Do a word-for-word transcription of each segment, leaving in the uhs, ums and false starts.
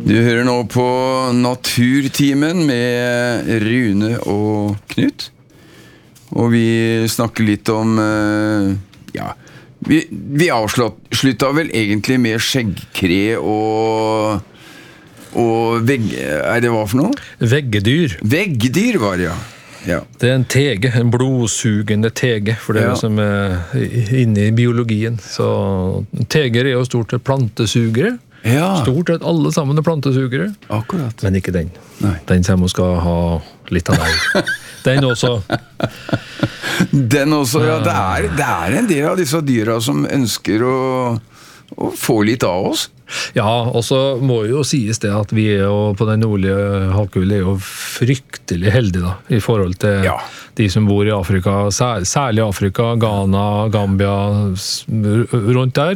Du hører nå på Naturtimen med Rune og Knut. Og vi snakker litt om, ja, vi, vi avslutta vel egentlig med skjeggkre og, og vegg, er det hva for noe? Veggedyr. Veggedyr var det, ja. Ja. Det er en tege, en blodsugende tege, for det er ja. Som er inne i biologien. Så teger er jo stort sett plantesugere. Ja. Stort sett alle sammen er plantesugere. Akkurat. Men ikke den. Nei. Den som skal ha litt av deg. Den også. Den også, ja. Det er, det er en del av disse dyra som ønsker å, å få litt av oss. Ja, og så må jo sies det at vi er jo på den nordlige halvkule er jo fryktelig heldige da, i forhold til ja. De som bor i Afrika, sær, særlig Afrika, Ghana, Gambia, rundt der.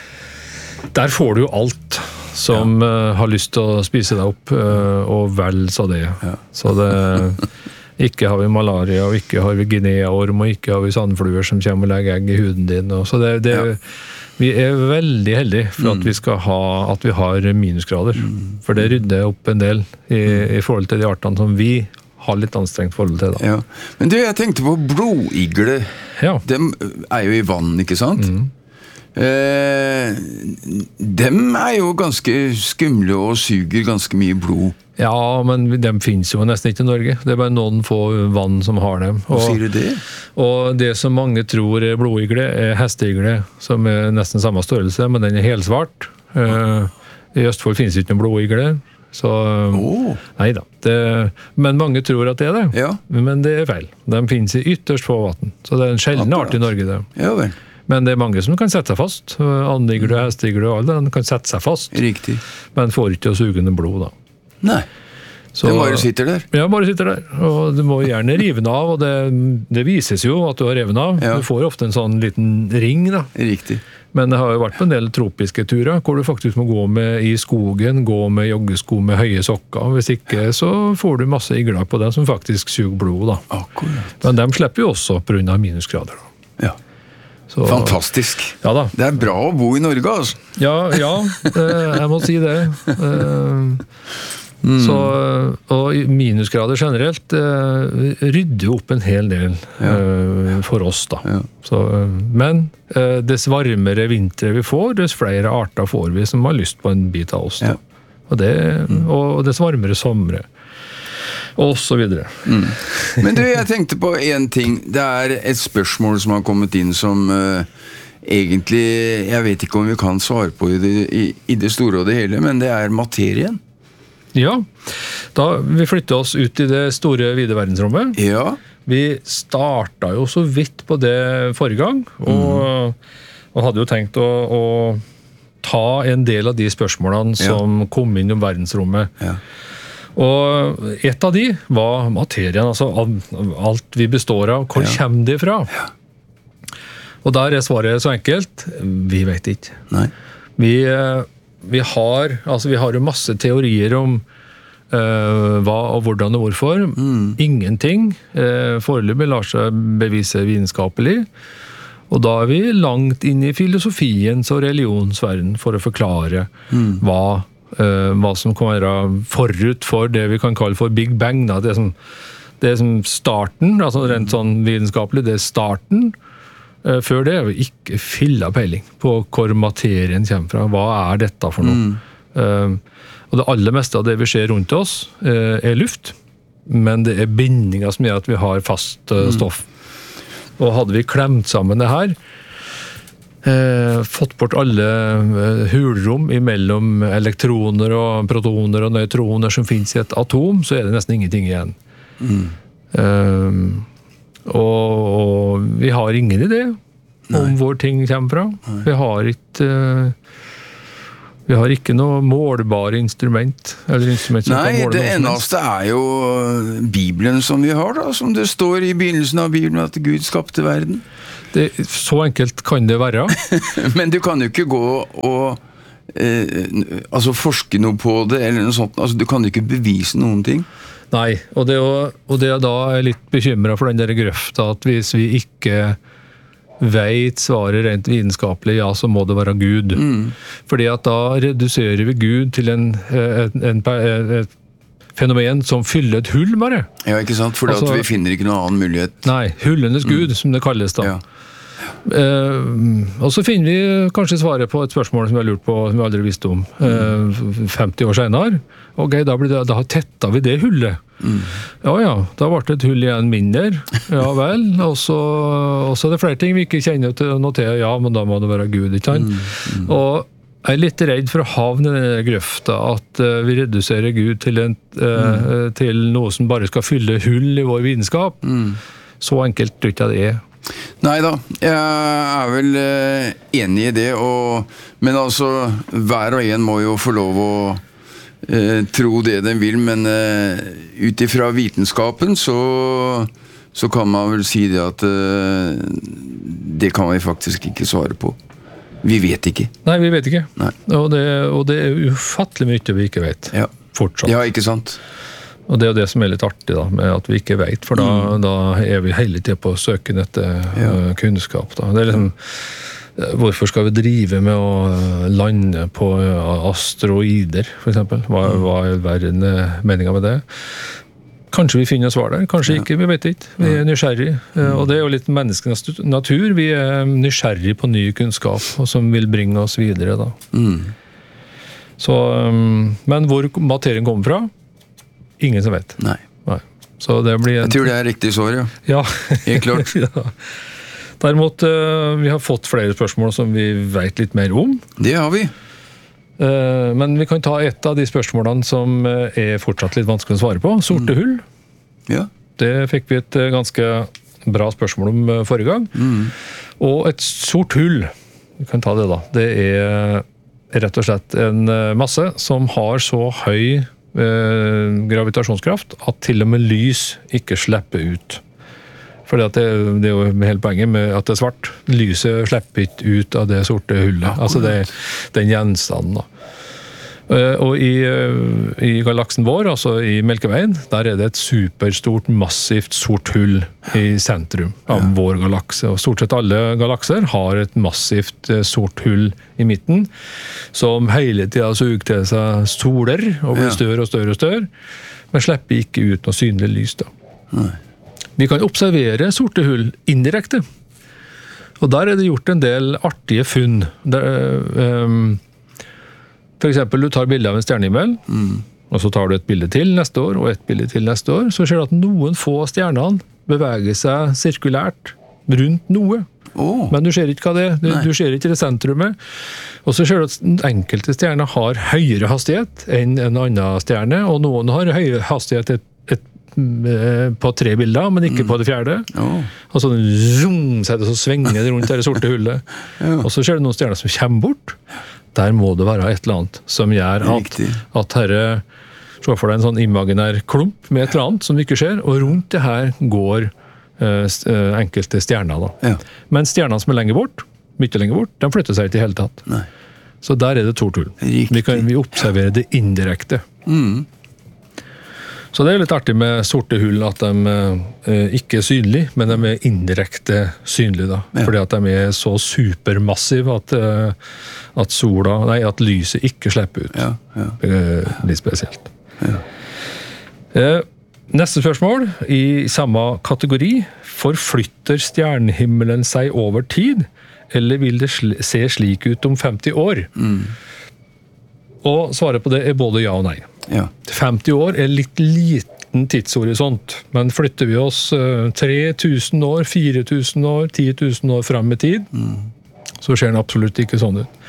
Der får du jo alt som ja. uh, har lyst til å spise deg opp, uh, og vel så det. Ja. Så det, ikke har vi malaria, og ikke har vi Guinea-orm, og ikke har vi sandfluer som kommer og legger egg i huden din. Og så det, det, ja. Vi er veldig heldige for at, mm. vi skal ha, at vi har minusgrader. Mm. For det rydder opp en del i, i forhold til de artene som vi har litt anstrengt forhold til. Da. Ja. Men du, jeg tenkte på blodigle. Ja. De er jo i vann, ikke sant? Mm. Eh, dem er jo ganske skumle og suger ganske mye blod. Ja, men de finnes jo nesten ikke i Norge. Det er bare noen få vann som har dem. Hva sier du det? Og det som mange tror er blodigle, er hesteigle, som er nesten samme størrelse, men den er helsvart. Eh, I Østfold finnes ikke noen blodigle. Så, oh. Neida. Det, men mange tror at det er det. Ja. Men det er feil. De finnes i ytterst få vann. Så det er en sjelden art i Norge. Det. Ja vel. Men det er mange som kan sette seg fast. Andigle, hestigle og alle, de kan sette seg fast. Riktig. Men får ikke å suge noe blod da. Nei. Så, den bare sitter der? Ja, bare sitter der. Og du må gjerne rive den av, og det, det vises jo at du har revet den av. Ja. Du får ofte en sånn liten ring da. Riktig. Men det har jo vært på en del tropiske turer, hvor du faktisk må gå med i skogen, gå med joggesko med høye sokker. Hvis ikke, så får du masse igler på dem som faktisk suger blod da. Akkurat. Men de slipper jo også på grunn av minusgrader da. Ja. Så, fantastisk. Ja da. Det er bra å bo i Norge, altså. Ja, ja eh, jeg må si det. Eh, mm. Så, og minusgrader generelt eh, rydder opp en hel del ja. eh, for oss da. Ja. Så, men eh, dess varmere vintre vi får, dess flere arter får vi som har lyst på en bit av oss. Da. Ja. Og, det, mm. og dess varmere somre. Og så videre. Mm. Men du, jeg tenkte på en ting. Det er et spørsmål som har kommet inn som uh, egentlig, jeg vet ikke om vi kan svare på i det, i, i det store og det hele, men det er materien. Ja, da vi flytter oss ut i det store vide verdensrommet. Ja. Vi startet jo så vidt på det forrige gang, og, mm. og hadde jo tenkt å, å ta en del av de spørsmålene som ja. Kom inn om verdensrommet. Ja. Og et av de var materien, altså alt vi består av. Hvor ja. Kommer det fra? Ja. Og der er svaret så enkelt. Vi vet ikke. Nei. Vi, vi, har, altså vi har jo masse teorier om uh, hva og hvordan og hvorfor. Mm. Ingenting uh, foreløpig lar seg bevise vitenskapelig. Og da er vi langt inn i filosofiens og religionsverden for å forklare mm. hva Uh, hva som kan være forut for det vi kan kalle for Big Bang da. Det, som, det som starten, altså rent sånn vitenskapelig, det er starten. Uh, før det er vi ikke filla peiling på hvor materien kommer fra. Hva er dette for noe? Mm. Uh, og det aller meste av det vi ser rundt oss uh, er luft, men det er bindinger som gjør at vi har fast uh, stoff. Mm. Og hadde vi klemt sammen det her, Eh, fått bort alle eh, hulrom imellom elektroner og protoner og nøytroner som finnes i et atom, så er det nesten ingenting igjen. Mm. Eh, og, og vi har ingen idé om Nei. Hvor ting kommer fra. Nei. Vi har ikke eh, vi har ikke noe målbare instrument. Eller instrument som Nei, kan måle det eneste er jo Bibelen som vi har da, som det står i begynnelsen av Bibelen at Gud skapte verden. Det, så enkelt kan det være. Men du kan jo ikke gå og eh, altså forske noe på det, eller noe sånt. Altså, du kan jo ikke bevise noen ting. Nei, og det, og det er da jeg er litt bekymret for den der grøfta, at hvis vi ikke vet svaret rent vitenskapelig, ja, så må det være Gud. Mm. Fordi at da reduserer vi Gud til en, en, en, en, et fenomen som fyller et hull bare. Ja, ikke sant? For altså, vi finner ikke noen annen mulighet. Nei, hullenes Gud, mm. som det kalles da. Ja. Uh, og så finner vi kanskje svaret på et spørsmål som vi har lurt på, som vi aldri visste om, uh, femti år senere. Ok, da, blir det, da tettet vi det hullet. Mm. Ja, ja, da ble det et hull igjen mindre. Ja vel, og så, og så er det flere ting vi ikke kjenner til å notere. Ja, men da må det være Gud, ikke sant? Mm. Mm. Og jeg er litt redd for å havne i denne grøfta, at uh, vi reduserer Gud til, en, uh, mm. til noe som bare skal fylle hull i vår vitenskap. Mm. Så enkelt tror jeg det er. Neida, jeg er vel eh, enig i det, og, men altså, hver og en må jo få lov å eh, tro det den vil, men eh, ut ifra vitenskapen så, så kan man vel si det at eh, det kan vi faktisk ikke svare på. Vi vet ikke. Nei, vi vet ikke. Nei. Og, det, og det er ufattelig mye vi ikke vet. Ja. Fortsatt. Ja, ikke sant? Og det er jo det som er litt artig da, med at vi ikke vet, for da, mm. da er vi hele tiden på søken etter ja. uh, kunnskap. Da. Det er liksom, uh, hvorfor skal vi drive med å lande på uh, asteroider, for eksempel? Hva, mm. hva er verden meningen med det? Kanskje vi finner svar der, kanskje ja. ikke, vi vet ikke. Vi er nysgjerrig, uh, og det er jo litt menneskenes natur. Vi er nysgjerrig på ny kunnskap, og som vil bringe oss videre da. Mm. Så, um, men hvor materien kommer fra? Ingen som vet. Nei. Nei. Så det blir en... Jeg tror det er riktig svar, ja. Ja. Helt klart. Ja. Derimot, uh, vi har fått flere spørsmål som vi vet litt mer om. Det har vi. Uh, men vi kan ta et av de spørsmålene som uh, er fortsatt litt vanskelig å svare på. Sorte mm. hull. Ja. Det fikk vi et uh, ganske bra spørsmål om uh, forrige gang. Mm. Og et sort hull, vi kan ta det da, det er rett og slett en uh, masse som har så høy Eh, gravitasjonskraft at til og med lys ikke slipper ut. For det, det er jo hele poenget med at det er svart. Lyset slipper ikke ut av det sorte hullet. Ja, altså det, den gjenstanden da. Eh, og i, i galaksen vår, altså i Melkeveien, der er det et superstort, massivt sort hull i sentrum av ja. vår galakse. Og stort sett alle galakser har et massivt sort hull i midten, som hele tiden suger til seg soler og blir større og større og større, men slipper ikke ut noe synlig lys da. Nei. Vi kan observere sorte hull indirekte, og der er det gjort en del artige funn. Der, um, for eksempel, du tar bilde av en stjernehimmel, mm. og så tar du et bilde til neste år, og et bilde til neste år, så ser du at noen få stjernene beveger seg sirkulært rundt noe. Oh. Men du ser ikke hva det er, du, du ser ikke det sentrumet. Og så ser du at enkelte stjerner har høyere hastighet enn en annen stjerne, og noen har høyere hastighet et, et, et, på tre bilder, men ikke mm. på det fjerde. Oh. Og så, zoom, så, det, så svinger det rundt det sorte hullet. Ja. Og så ser du noen stjerner som kommer bort. Der må det være et eller annet som gjør at, at herre, se for deg en sånn imaginær klump med et eller annet som du ikke ser, og rundt det her går uh, enkelte stjerner da. Ja. Men stjernene som er lenger bort, mye lenger bort, de flytter seg ikke i hele tatt. Nei. Så der er det to tull. Vi kan vi observere det indirekte. Mm. Så det er litt artig med sorte hull, at de eh, ikke er synlige, men de er indirekte synlige da. Ja. Fordi at de er så supermassive at, eh, at sola, nei, at lyset ikke slipper ut. Ja, ja. Eh, litt spesielt. Ja. Eh, neste spørsmål, i samme kategori, forflytter stjernehimmelen seg over tid, eller vil det sl- se slik ut om femti år? Mm. Og svaret på det er både ja og nei. Ja. femti år er litt liten tidshorisont, men flytter vi oss uh, tre tusen år, fire tusen år, ti tusen år frem i tid, mm. så ser den absolutt ikke sånn ut.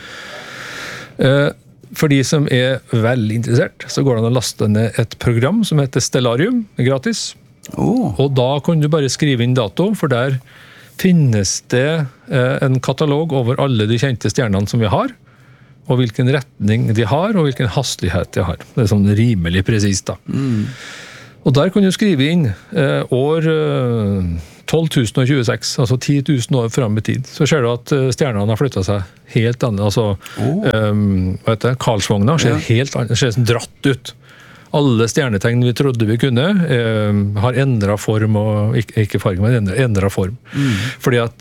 Uh, for de som er veldig interessert, så går det an å laste ned et program som heter Stellarium, gratis. Oh. Og da kan du bare skrive inn dato, for der finnes det uh, en katalog over alle de kjente stjernene som vi har, og hvilken retning de har, og hvilken hastighet de har. Det er sånn rimelig presist da. Mm. Og der kan du skrive inn eh, år eh, tolv tusen tjueseks, altså ti tusen år frem i tid. Så ser du at eh, stjernene har flyttet seg helt annet. Altså, oh. eh, hva heter det? Karlsvogna ser ja. helt annet, ser sånn dratt ut. Alle stjernetegn vi trodde vi kunne, eh, har endret form, og ikke, ikke farge, men endret, endret form. Mm. Fordi at eh,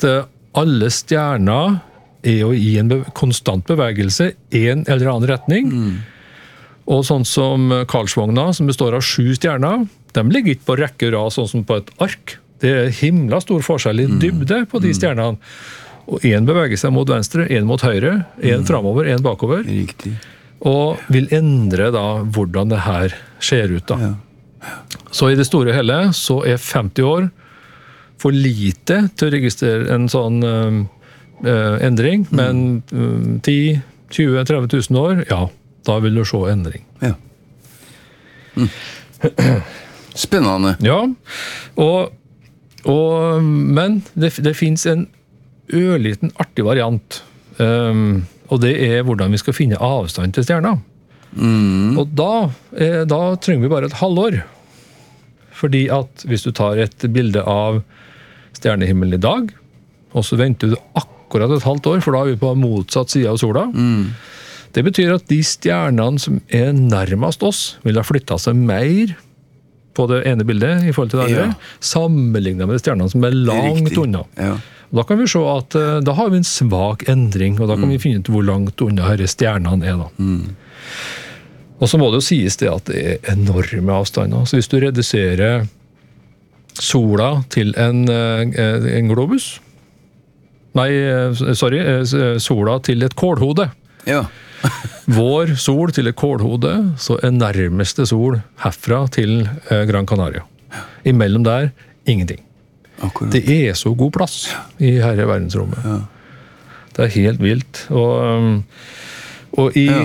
alle stjerner er jo i en be- konstant bevegelse, en eller annen retning. Mm. Og sånn som Karlsvogna, som består av sju stjerner, de ligger ikke på rekke og rad sånn som på et ark. Det er himla stor forskjell i dybde på de stjernene. Og en beveger seg mot venstre, en mot høyre, en fremover, en bakover. Riktig. Og vil endre da hvordan det her ser ut da. Ja. Så i det store hele så er femti år for lite til å registrere en sånn uh, uh, endring, men uh, ti, tjue, tretti tusen år, ja, da vil du se endring. Ja. Mm. Spennende. Ja, og, og, men det, det finnes en ørliten artig variant, um, og det er hvordan vi skal finne avstand til stjerner. Mm. Og da, eh, da trenger vi bare et halvår. Fordi at hvis du tar et bilde av stjernehimmelen i dag, og så venter du akkurat et halvt år, for da er vi på motsatt side av sola. Mm. Det betyr at de stjernene som er nærmest oss, vil ha flyttet seg mer på det ene bildet i forhold til det andre, ja. Sammenlignet med de stjernene som er langt Riktig. Unna. Ja. Da kan vi se at uh, da har vi en svak endring, og da kan mm. vi finne ut hvor langt unna disse stjernene er. Da. Mm. Og så må det jo sies det at det er enorme avstander. Så hvis du reduserer sola til en, en globus, nei, sorry, sola til et kålhode. Ja. Vår sol til et kålhode, så er nærmeste sol herfra til Gran Canaria. Imellom der, ingenting. Akkurat. Det er så god plass i herre verdensrommet. Ja. Det er helt vilt. Og, og i ja.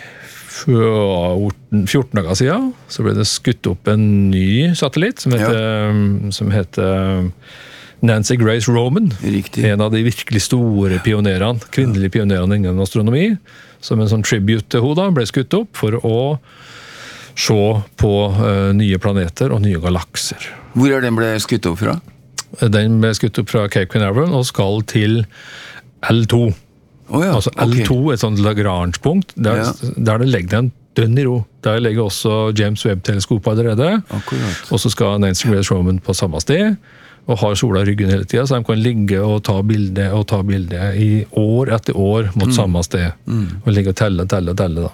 fjorten dager siden så ble det skutt opp en ny satellitt som heter, ja. som heter Nancy Grace Roman. Riktig. En av de virkelig store pionerene, kvinnelige pionerene innen astronomi, som en sånn tribute til henne ble skutt opp for å se på uh, nye planeter og nye galakser. Hvor er den ble skutt opp fra? Den ble skutt opp fra Cape Canaveral og skal til L to. Oh ja, altså L to, okay. Et sånt Lagrange-punkt, der, ja. der det legger den dønn i ro. Der legger også James Webb-teleskopet allerede. Akkurat. Og så skal Nancy Grace Roman på samme sted, og har sola i ryggen hele tiden, så de kan ligge og ta bilde og ta bilde i år etter år mot mm. samme sted. Mm. Og ligge og telle, telle, telle da.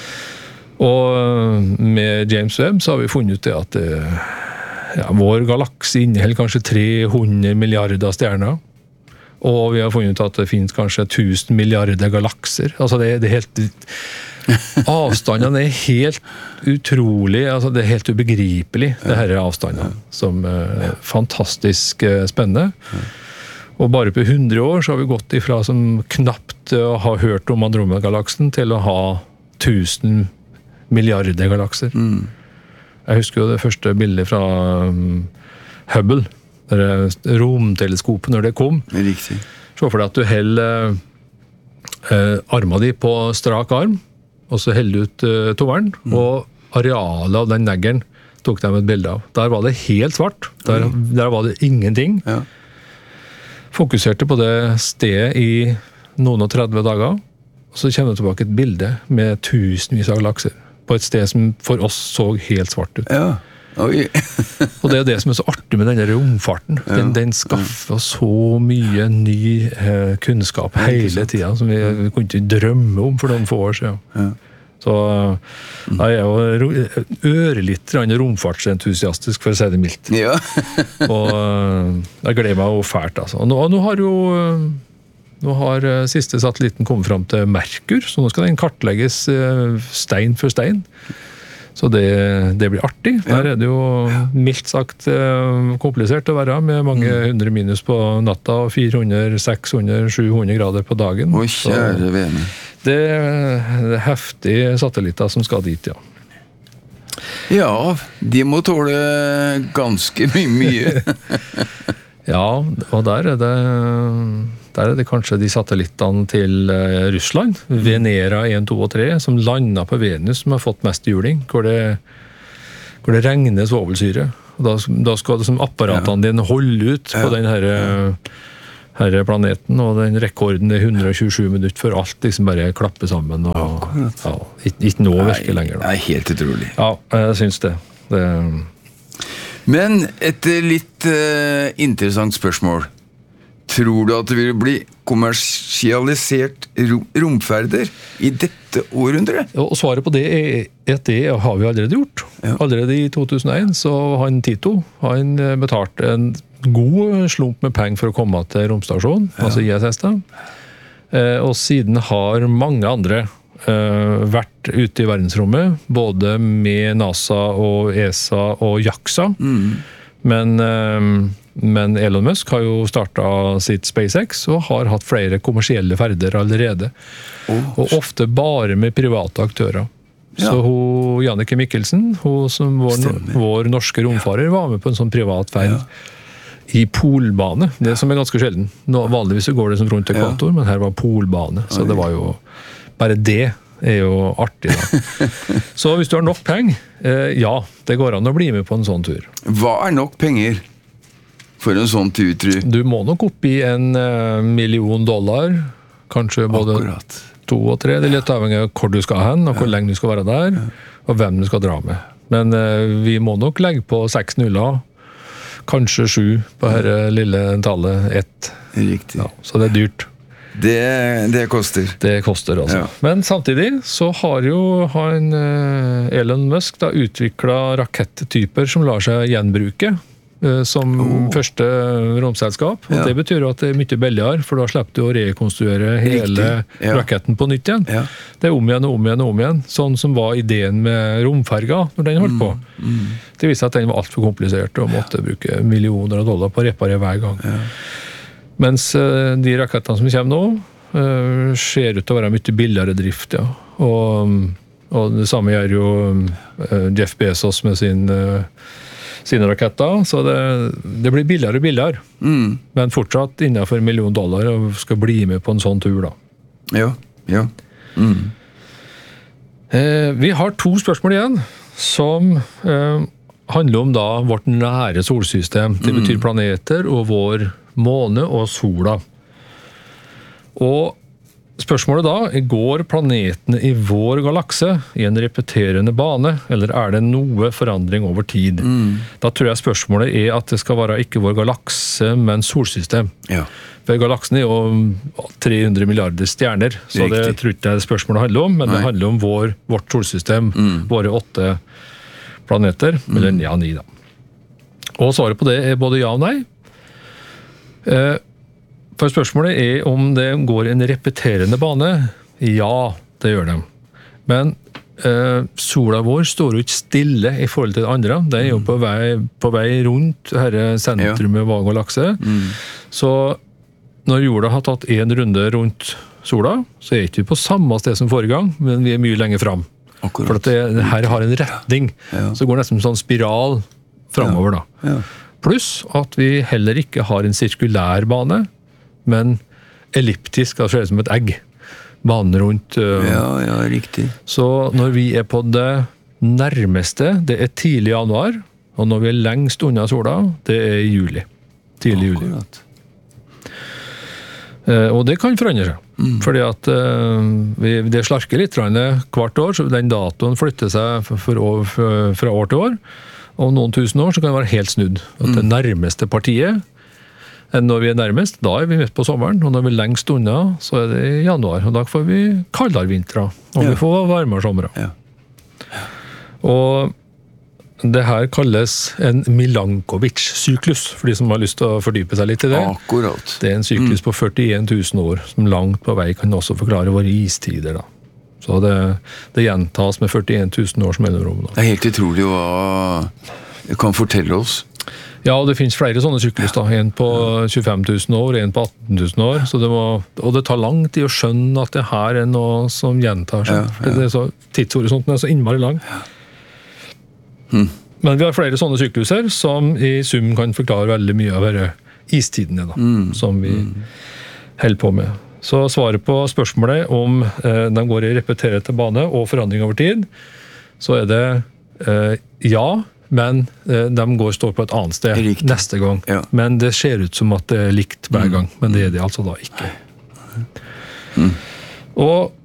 Og med James Webb så har vi funnet ut det at ja, vår galakse inneholder kanskje tre hundre milliarder stjerner. Og vi har funnet ut at det finnes kanskje tusen milliarder galakser. Altså det, det er helt... Avstandene er helt utrolig, altså det er helt ubegripelig, det her er avstandene, som er fantastisk spennende. Og bare på hundre år så har vi gått ifra som knapt å ha hørt om Andromeda-galaksen til å ha tusen milliarder galakser. Mm. Jeg husker jo det første bildet fra um, Hubble, det romteleskopet når det kom. Riktig. Så for deg at du holder eh, armen din på strak arm, og så holder du ut eh, tommelen, mm. og arealet av den neggeren tok de et bilde av. Der var det helt svart. Der, mm. der var det ingenting. Ja. Fokuserte på det stedet i noen og tredve dager, og så kommer det tilbake et bilde med tusenvis av galakser på et sted som for oss så helt svart ut. Ja. Oi. Og det er det som er så artig med denne romfarten. Ja. Den, den skaffer så mye ny eh, kunnskap hele tiden som vi, vi kunne ikke drømme om for noen få år siden. Ja. Så jeg er jo ørelitt romfartsentusiastisk, for å si det mildt. Ja. Og jeg gleder meg jo fælt, altså. Og nå, nå har jo nå har siste satellitten kommet fram til Merkur, så nå skal den kartlegges stein for stein. Så det, det blir artig. Der er det jo mildt sagt komplisert å være, med mange hundre minus på natta, og fire hundre, seks hundre, sju hundre grader på dagen. Oi, kjære vene. Det er heftige satellitter som skal dit, ja. Ja, de må tåle ganske mye mye. Ja, og der er det... Der er det kanskje de satellittene til Russland, Venera en, to og tre, som landet på Venus, som har fått mest juling, hvor det, hvor det regner svovelsyre. Da, da skal det som apparatene dine holde ut på den her, her planeten, og den rekorden er hundre og tjuesju minutter før alt liksom bare klapper sammen. Og, ja, ikke, ikke noe virker lenger. Det er helt utrolig. Ja, jeg synes det. det Men et litt uh, interessant spørsmål. tror du at det vil bli kommersialisert rom, romferder i dette århundret? Og svaret på det er at det har vi allerede gjort. Ja. Allerede i to tusen og en så han Tito, han betalte en god slump med penger for å komme til romstasjonen, ja. Altså I S S da. Og siden har mange andre Uh, vært ute i verdensrommet, både med NASA og E S A og JAXA. Mm. Men, uh, men Elon Musk har jo startet sitt SpaceX og har hatt flere kommersielle ferder allerede. Oh. Og ofte bare med private aktører. Ja. Så hun, Jannicke Mikkelsen, hun som vår, vår norske romfarer, var med på en sånn privat ferd. Ja. I polbane, det som er ganske sjelden. Nå, vanligvis går det som rundt ekvator, ja. Men her var polbane, så Oi. Det var jo bare det er jo artig da. Så hvis du har nok penger, eh, ja, det går an å bli med på en sånn tur. Hva er nok penger for en sånn tur, tror du? Du må nok opp I en eh, million dollar, kanskje både Akkurat. to og tre, det er litt avhengig av hvor du skal hen, og hvor ja. Lenge du skal være der, ja. Og hvem du skal dra med. Men eh, vi må nok legge på seks nuller, kanskje sju på dette lille tallet ett. Riktig. Ja, så det er dyrt. Det, det koster. Det koster altså. Ja. Men samtidig så har jo han Elon Musk da utviklet rakettyper som lar seg gjenbruke som oh. første romselskap. Og ja. Det betyr at det er mye billigere, for da slipper du å rekonstruere hele ja. Raketten på nytt igjen. Ja. Det er om igjen og om igjen og om igjen. Sånn som var ideen med romferga når den holdt på. Mm. Mm. Det viste at den var alt for komplisert og måtte ja. Bruke millioner av dollar på å reparere hver gang. Ja. Mens de rakettene som kommer nå, ser ut til å være mye billigere drift, ja. Og, og det samme gjør jo Jeff Bezos med sin, sine raketter, så det, det blir billigere og billigere. Mm. Men fortsatt innenfor en million dollar og skal bli med på en sånn tur, da. Ja, ja. Mm. Eh, vi har to spørsmål igjen, som eh, handler om da vårt nære solsystem. Det betyr planeter og vår måne og sola. Og spørsmålet da, går planetene I vår galakse I en repeterende bane, eller er det noe forandring over tid? Mm. Da tror jeg spørsmålet er at det skal være ikke vår galakse, men solsystem. Ja. For galaksen er jo tre hundre milliarder stjerner, så Riktig. Det tror ikke jeg spørsmålet handler om, men Nei. Det handler om vår, vårt solsystem, mm. våre åtte planeter, mm. eller ja, ni da. Og svaret på det er både ja og nei. For spørsmålet er om det går en repeterende bane. Ja, det gjør det. Men eh, sola vår står jo ikke stille I forhold til det andre. Det er jo på vei, på vei rundt her sentrum av vår galakse. Mm. Så når jorda har tatt en runde rundt sola, så er ikke vi på samme sted som forrige gang, men vi er mye lenger frem. Akkurat. For at det, det her har en retning. Ja. Ja. Så det går nesten en sånn spiral fremover da. Ja. Ja. Pluss at vi heller ikke har en sirkulær bane, men elliptisk, altså som et egg. Banen rundt. Uh, ja, ja, riktig. Så når vi er på det nærmeste, det er tidlig januar, og når vi er lengst unna sola, det er I juli. Tidlig juli. Uh, og det kan forandre seg. Mm. Fordi at uh, vi, det slarker litt hvert år, så den datoen flytter seg for, for år, for, fra år til år. Om noen tusen år så kan det være helt snudd. At det nærmeste partiet, enn når vi er nærmest, da er vi midt på sommeren, og når vi er lengst unna, så er det I januar, og da får vi kaldere vintre, og ja. Vi får varmere sommer. Ja. Og det her kalles en Milankovic-syklus, for de som har lyst til å fordype seg litt I det. Akkurat. Det er en syklus mm. på førtien tusen år, som langt på vei kan også forklare våre istider da. Så det, det gjentas med førtien tusen års mellomrom. Da. Det er helt utrolig hva det kan fortelle oss. Ja, og det finnes flere sånne syklus da. En på tjuefem tusen år, en på atten tusen år. Så det må, og det tar lang tid å skjønne at det her er noe som gjentar seg. Ja, ja. Det er så, tidshorisonten er så innmari lang. Hmm. Men vi har flere sånne sykluser som I sum kan forklare veldig mye av disse istidene da, mm. som vi mm. holder på med. Så svaret på spørsmålet om eh, de går I repeterende bane og forandring over tid, så er det eh, ja, men eh, de går står på et annet sted Riktig. Neste gang. Ja. Men det ser ut som at det er likt hver gang, men det er det altså da ikke. Mm. Og